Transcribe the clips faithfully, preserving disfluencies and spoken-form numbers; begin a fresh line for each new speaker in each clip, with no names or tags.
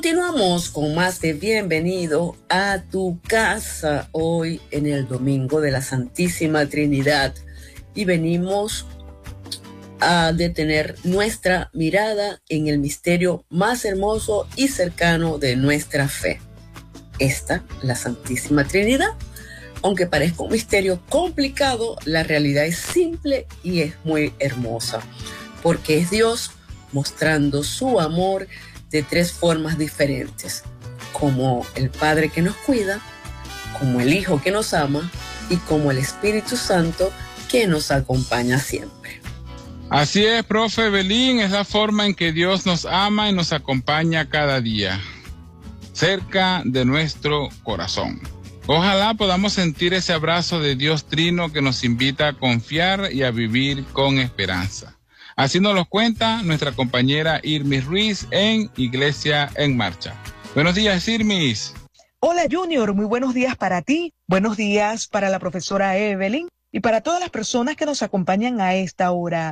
Continuamos con más de Bienvenido a tu casa hoy en el Domingo de la Santísima Trinidad y venimos a detener nuestra mirada en el misterio más hermoso y cercano de nuestra fe. Esta, la Santísima Trinidad. Aunque parezca un misterio complicado, la realidad es simple y es muy hermosa, porque es Dios mostrando su amor de tres formas diferentes, como el Padre que nos cuida, como el Hijo que nos ama y como el Espíritu Santo que nos acompaña siempre.
Así es, profe Belín, es la forma en que Dios nos ama y nos acompaña cada día, cerca de nuestro corazón. Ojalá podamos sentir ese abrazo de Dios Trino que nos invita a confiar y a vivir con esperanza. Así nos lo cuenta nuestra compañera Irmis Ruiz en Iglesia en Marcha. Buenos días, Irmis.
Hola, Junior. Muy buenos días para ti. Buenos días para la profesora Evelyn y para todas las personas que nos acompañan a esta hora.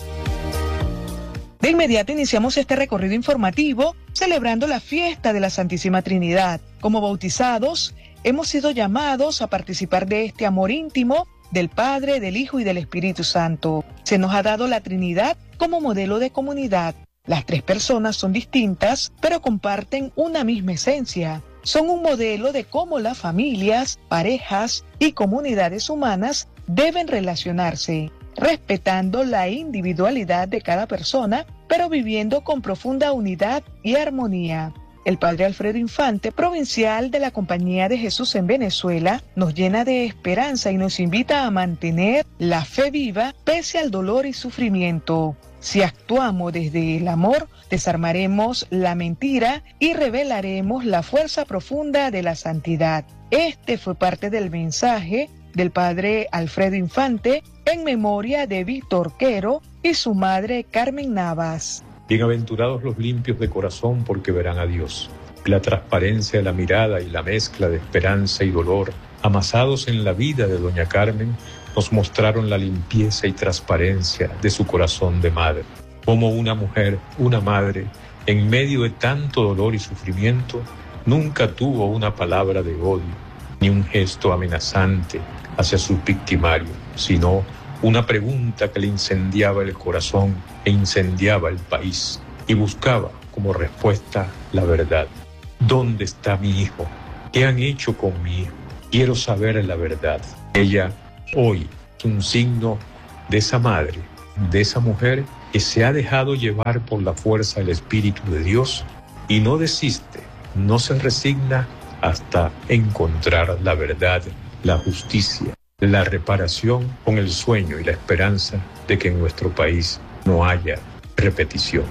De inmediato iniciamos este recorrido informativo celebrando la fiesta de la Santísima Trinidad. Como bautizados, hemos sido llamados a participar de este amor íntimo del Padre, del Hijo y del Espíritu Santo. Se nos ha dado la Trinidad como modelo de comunidad. Las tres personas son distintas, pero comparten una misma esencia. Son un modelo de cómo las familias, parejas y comunidades humanas deben relacionarse, respetando la individualidad de cada persona, pero viviendo con profunda unidad y armonía. El padre Alfredo Infante, provincial de la Compañía de Jesús en Venezuela, nos llena de esperanza y nos invita a mantener la fe viva pese al dolor y sufrimiento. Si actuamos desde el amor, desarmaremos la mentira y revelaremos la fuerza profunda de la santidad. Este fue parte del mensaje del padre Alfredo Infante en memoria de Víctor Quero y su madre Carmen Navas.
Bienaventurados los limpios de corazón, porque verán a Dios. La transparencia de la mirada y la mezcla de esperanza y dolor, amasados en la vida de doña Carmen, nos mostraron la limpieza y transparencia de su corazón de madre. Como una mujer, una madre, en medio de tanto dolor y sufrimiento, nunca tuvo una palabra de odio, ni un gesto amenazante hacia su victimario, sino una pregunta que le incendiaba el corazón e incendiaba el país, y buscaba como respuesta la verdad. ¿Dónde está mi hijo? ¿Qué han hecho con mi hijo? Quiero saber la verdad. Ella hoy es un signo de esa madre, de esa mujer que se ha dejado llevar por la fuerza del Espíritu de Dios y no desiste, no se resigna hasta encontrar la verdad, la justicia, la reparación, con el sueño y la esperanza de que en nuestro país no haya repetición.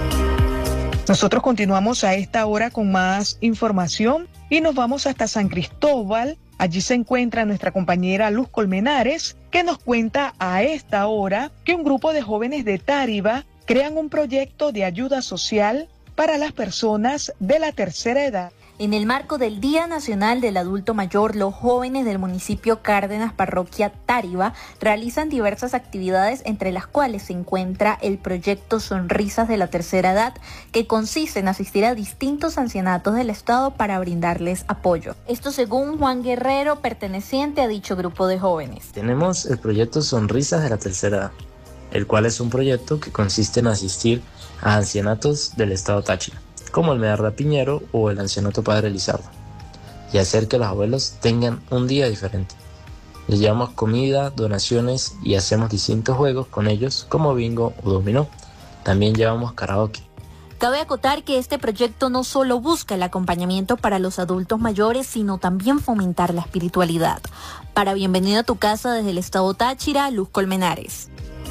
Nosotros continuamos a esta hora con más información y nos vamos hasta San Cristóbal. Allí se encuentra nuestra compañera Luz Colmenares, que nos cuenta a esta hora que un grupo de jóvenes de Táriba crean un proyecto de ayuda social para las personas de la tercera edad.
En el marco del Día Nacional del Adulto Mayor, los jóvenes del municipio Cárdenas, parroquia Táriba, realizan diversas actividades, entre las cuales se encuentra el proyecto Sonrisas de la Tercera Edad, que consiste en asistir a distintos ancianatos del estado para brindarles apoyo. Esto según Juan Guerrero, perteneciente a dicho grupo de jóvenes.
Tenemos el proyecto Sonrisas de la Tercera Edad, el cual es un proyecto que consiste en asistir a ancianatos del estado Táchira, como el Medarda Piñero o el Ancianato Padre Lizardo, y hacer que los abuelos tengan un día diferente. Les llevamos comida, donaciones y hacemos distintos juegos con ellos como bingo o dominó. También llevamos karaoke.
Cabe acotar que este proyecto no solo busca el acompañamiento para los adultos mayores, sino también fomentar la espiritualidad. Para Bienvenido a tu casa desde el estado Táchira, Luz Colmenares.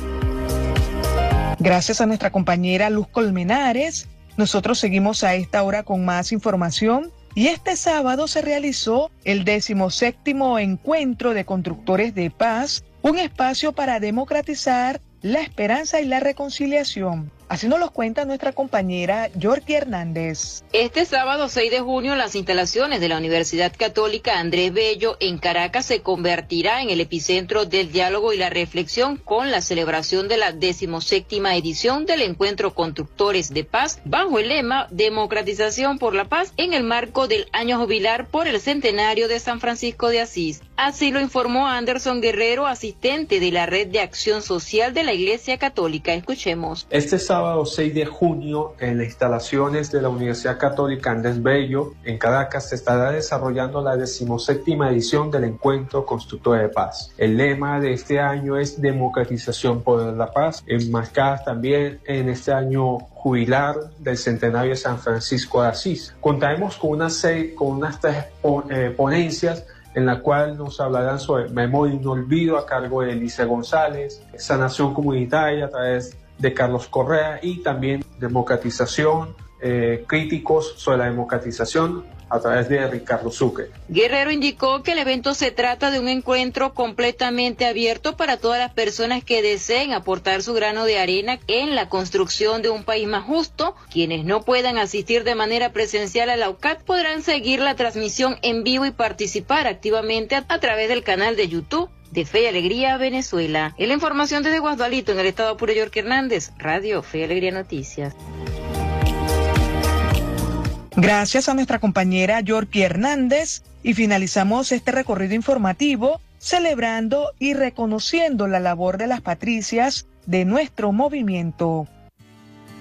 Gracias a nuestra compañera Luz Colmenares. Nosotros seguimos a esta hora con más información y este sábado se realizó el decimoséptimo Encuentro de Constructores de Paz, un espacio para democratizar la esperanza y la reconciliación. Así nos los cuenta nuestra compañera Yorkie Hernández.
Este sábado seis de junio, las instalaciones de la Universidad Católica Andrés Bello en Caracas se convertirá en el epicentro del diálogo y la reflexión con la celebración de la decimoséptima edición del Encuentro Constructores de Paz bajo el lema Democratización por la Paz en el marco del año jubilar por el centenario de San Francisco de Asís. Así lo informó Anderson Guerrero, asistente de la Red de Acción Social de la Iglesia Católica. Escuchemos.
Este sábado seis de junio, en las instalaciones de la Universidad Católica Andrés Bello, en Caracas, se estará desarrollando la decimoséptima edición del Encuentro Constructor de Paz. El lema de este año es Democratización por la Paz, enmarcada también en este año jubilar del centenario de San Francisco de Asís. Contaremos con una serie, con unas tres eh, ponencias en la cual nos hablarán sobre memoria y no olvido a cargo de Elisa González, sanación comunitaria a través de Carlos Correa y también democratización, eh, críticos sobre la democratización a través de Ricardo Sucre.
Guerrero indicó que el evento se trata de un encuentro completamente abierto para todas las personas que deseen aportar su grano de arena en la construcción de un país más justo. Quienes no puedan asistir de manera presencial a la U C A T podrán seguir la transmisión en vivo y participar activamente a, a través del canal de YouTube de Fe y Alegría Venezuela. En la información desde Guasdualito, en el estado Apure, Yorkie Hernández, Radio Fe y Alegría Noticias.
Gracias a nuestra compañera Yorkie Hernández y finalizamos este recorrido informativo celebrando y reconociendo la labor de las patricias de nuestro movimiento.